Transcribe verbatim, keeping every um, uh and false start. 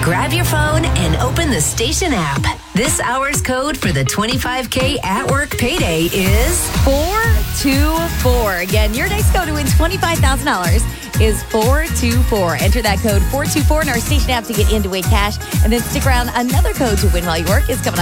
Grab your phone and open the station app. This hour's code for the twenty-five K at work payday is four two four. Again, your next code to win twenty-five thousand dollars is four two four. Enter that code four two four in our station app to get in to win cash. And then stick around. Another code to win while you work is coming up.